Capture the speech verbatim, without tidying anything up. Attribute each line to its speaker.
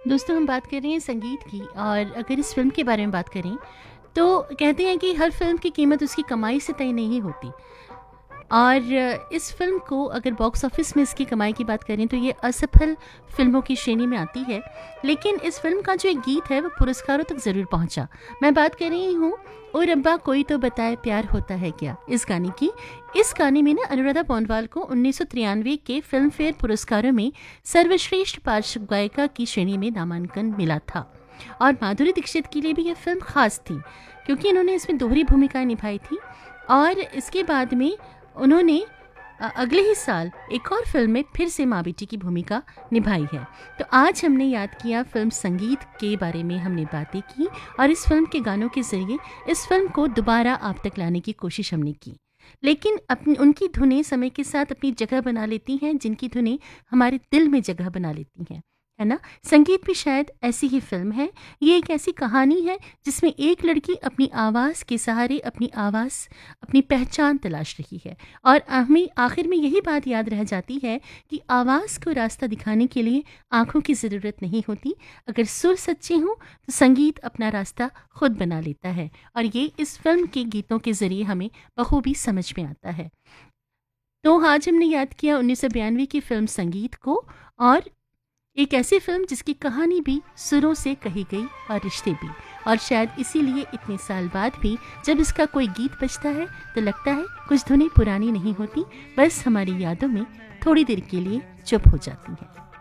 Speaker 1: दोस्तों हम बात कर रहे हैं संगीत की। और अगर इस फ़िल्म के बारे में बात करें तो कहते हैं कि हर फ़िल्म की कीमत उसकी कमाई से तय नहीं होती। और इस फ़िल्म को अगर बॉक्स ऑफिस में इसकी कमाई की बात करें तो ये असफल फ़िल्मों की श्रेणी में आती है। लेकिन इस फ़िल्म का जो एक गीत है वो पुरस्कारों तक ज़रूर पहुंचा। मैं बात कर रही हूँ ओ रब्बा कोई तो बताए प्यार होता है क्या, इस गाने की। इस गाने में ना अनुराधा पौंडवाल को उन्नीस सौ तिरानवे के फिल्म फेयर पुरस्कारों में सर्वश्रेष्ठ पार्श्व गायिका की श्रेणी में नामांकन मिला था। और माधुरी दीक्षित के लिए भी यह फिल्म खास थी क्योंकि इन्होंने इसमें दोहरी भूमिकाएं निभाई थी। और इसके बाद में उन्होंने अ, अगले ही साल एक और फिल्म में फिर से माँ बेटी की भूमिका निभाई है। तो आज हमने याद किया फिल्म संगीत के बारे में, हमने बातें की और इस फिल्म के गानों के जरिए इस फिल्म को दोबारा आप तक लाने की कोशिश हमने की। लेकिन अपनी उनकी धुनें समय के साथ अपनी जगह बना लेती हैं, जिनकी धुनें हमारे दिल में जगह बना लेती हैं, है ना। संगीत भी शायद ऐसी ही फिल्म है। ये एक ऐसी कहानी है जिसमें एक लड़की अपनी आवाज़ के सहारे अपनी आवाज़, अपनी पहचान तलाश रही है। और हमें आखिर में यही बात याद रह जाती है कि आवाज़ को रास्ता दिखाने के लिए आंखों की ज़रूरत नहीं होती। अगर सुर सच्चे हों तो संगीत अपना रास्ता खुद बना लेता है। और ये इस फिल्म के गीतों के ज़रिए हमें बखूबी समझ में आता है। तो आज हमने याद किया उन्नीस सौ बयानवे की फिल्म संगीत को, और एक ऐसी फिल्म जिसकी कहानी भी सुरों से कही गई और रिश्ते भी। और शायद इसीलिए इतने साल बाद भी जब इसका कोई गीत बजता है तो लगता है कुछ धुनें पुरानी नहीं होती, बस हमारी यादों में थोड़ी देर के लिए चुप हो जाती हैं।